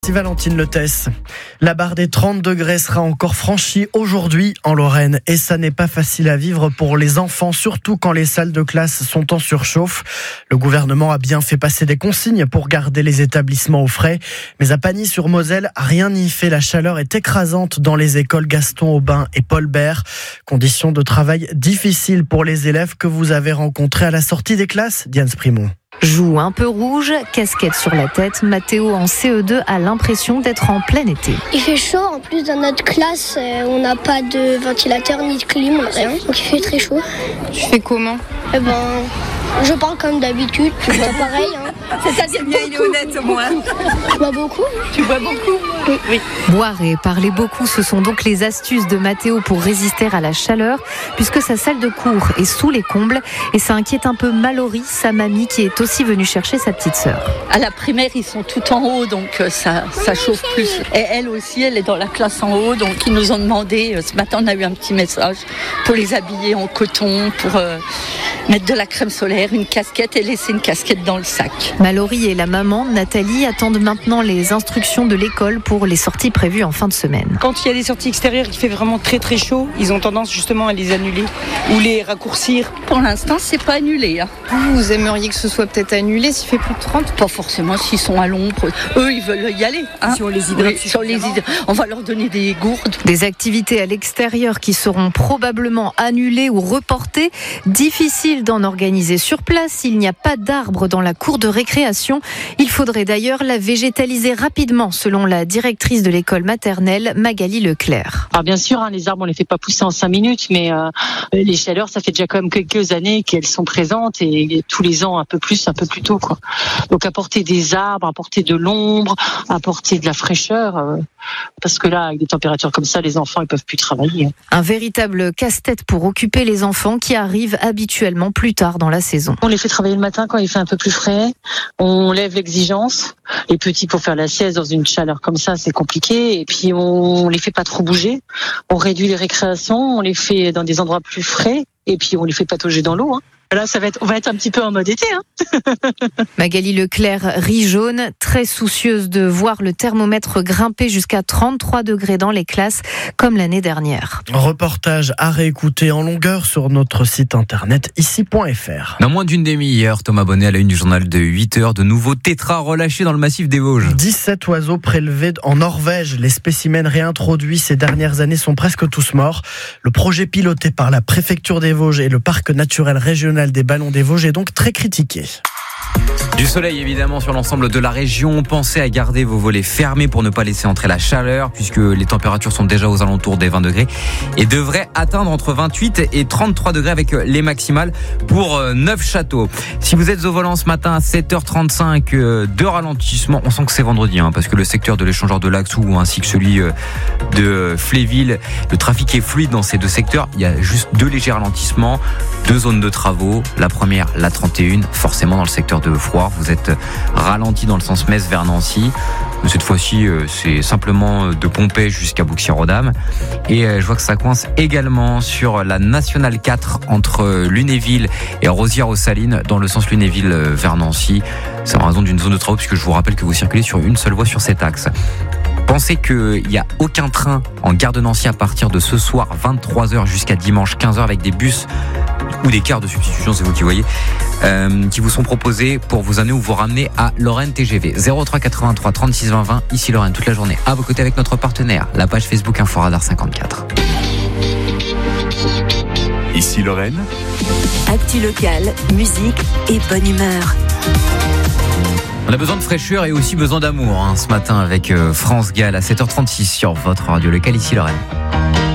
Merci Valentine Letès. La barre des 30 degrés sera encore franchie aujourd'hui en Lorraine et ça n'est pas facile à vivre pour les enfants, surtout quand les salles de classe sont en surchauffe. Le gouvernement a bien fait passer des consignes pour garder les établissements au frais, mais à Pagny-sur-Moselle, rien n'y fait. La chaleur est écrasante dans les écoles Gaston Aubin et Paul Bert. Conditions de travail difficiles pour les élèves que vous avez rencontrés à la sortie des classes, Diane Sprimont. Joue un peu rouge, casquette sur la tête, Mathéo en CE2 a l'impression d'être en plein été. Il fait chaud, en plus dans notre classe, on n'a pas de ventilateur ni de clim, rien, donc il fait très chaud. Tu fais comment ? Je parle comme d'habitude, c'est pas pareil. C'est bien, il est honnête au moins. Je bois beaucoup. Tu bois beaucoup ? Oui. Boire et parler beaucoup, ce sont donc les astuces de Mathéo pour résister à la chaleur, puisque sa salle de cours est sous les combles et ça inquiète un peu Mallory, sa mamie, qui est aussi venue chercher sa petite sœur. À la primaire, ils sont tout en haut, donc ça chauffe plus. Et elle aussi, elle est dans la classe en haut, donc ils nous ont demandé, ce matin on a eu un petit message, pour les habiller en coton, pour mettre de la crème solaire, une casquette et laisser une casquette dans le sac. Mallory et la maman, Nathalie, attendent maintenant les instructions de l'école pour les sorties prévues en fin de semaine. Quand il y a des sorties extérieures qui fait vraiment très très chaud, ils ont tendance justement à les annuler ou les raccourcir. Pour l'instant, c'est pas annulé. Vous aimeriez que ce soit peut-être annulé s'il fait plus de 30 ? Pas forcément s'ils sont à l'ombre. Eux, ils veulent y aller. Si on les hydrate. On va leur donner des gourdes. Des activités à l'extérieur qui seront probablement annulées ou reportées. Difficile d'en organiser sur place s'il n'y a pas d'arbres dans la cour de récréation. Il faudrait d'ailleurs la végétaliser rapidement, selon la directrice de l'école maternelle, Magali Leclerc. Alors bien sûr, les arbres, on les fait pas pousser en 5 minutes, mais les chaleurs, ça fait déjà quand même quelques années qu'elles sont présentes et tous les ans un peu plus tôt, quoi. Donc apporter des arbres, apporter de l'ombre, apporter de la fraîcheur, parce que là, avec des températures comme ça, les enfants, ils peuvent plus travailler. Un véritable casse-tête pour occuper les enfants qui arrivent habituellement plus tard dans la saison. On les fait travailler le matin quand il fait un peu plus frais, on lève l'exigence. Les petits, pour faire la sieste dans une chaleur comme ça, c'est compliqué. Et puis on les fait pas trop bouger, on réduit les récréations, on les fait dans des endroits plus frais, et puis on les fait patauger dans l'eau. Là, on va être un petit peu en mode été. Magali Leclerc rit jaune, très soucieuse de voir le thermomètre grimper jusqu'à 33 degrés dans les classes, comme l'année dernière. Reportage à réécouter en longueur sur notre site internet ici.fr. Dans moins d'une demi-heure, Thomas Bonnet à la une du journal de 8h, de nouveaux tétras relâchés dans le massif des Vosges. 17 oiseaux prélevés en Norvège. Les spécimens réintroduits ces dernières années sont presque tous morts. Le projet piloté par la préfecture des Vosges et le parc naturel régional des Ballons des Vosges est donc très critiqué. Du soleil évidemment sur l'ensemble de la région. Pensez à garder vos volets fermés pour ne pas laisser entrer la chaleur, puisque les températures sont déjà aux alentours des 20 degrés et devraient atteindre entre 28 et 33 degrés avec les maximales pour Neufchâteau. Si vous êtes au volant ce matin à 7h35, de ralentissement, on sent que c'est vendredi, parce que le secteur de l'échangeur de Laxou ainsi que celui de Fléville, le trafic est fluide dans ces deux secteurs. Il y a juste 2 légers ralentissements, 2 zones de travaux. La première, la 31, forcément dans le secteur de Froid. Vous êtes ralenti dans le sens Metz vers Nancy. Cette fois-ci, c'est simplement de Pompey jusqu'à Bouxières-aux-Dames. Et je vois que ça coince également sur la Nationale 4 entre Lunéville et Rosières-aux-Salines dans le sens Lunéville vers Nancy. C'est en raison d'une zone de travaux puisque je vous rappelle que vous circulez sur une seule voie sur cet axe. Pensez qu'il n'y a aucun train en gare de Nancy à partir de ce soir 23h jusqu'à dimanche 15h avec des bus ou des cars de substitution, c'est vous qui voyez, qui vous sont proposés pour vous amener ou vous ramener à Lorraine TGV. 03 83 36 20 20, ici Lorraine, toute la journée à vos côtés avec notre partenaire, la page Facebook Inforadar 54. Ici Lorraine. Actu locale, musique et bonne humeur. On a besoin de fraîcheur et aussi besoin d'amour ce matin avec France Gall à 7h36 sur votre radio locale, ici Lorraine.